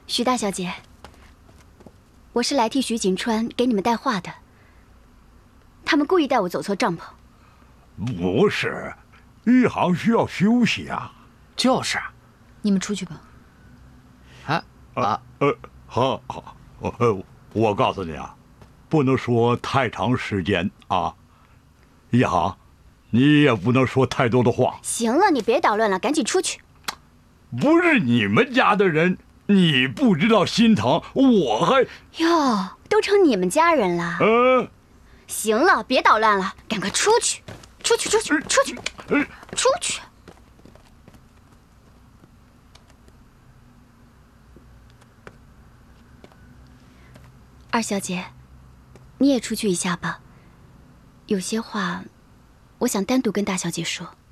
徐大小姐，我是来替徐锦川给你们带话的。他们故意带我走错帐篷。 不是，一航需要休息啊。 就是， 你们出去吧。 好，我告诉你啊，不能说太长时间啊。一航，你也不能说太多的话。 行了，你别捣乱了，赶紧出去。 不是你们家的人，你不知道心疼，我还…… 哟，都成你们家人了。行了，别捣乱了，赶快出去，出去，出去！二小姐，你也出去一下吧。有些话，我想单独跟大小姐说。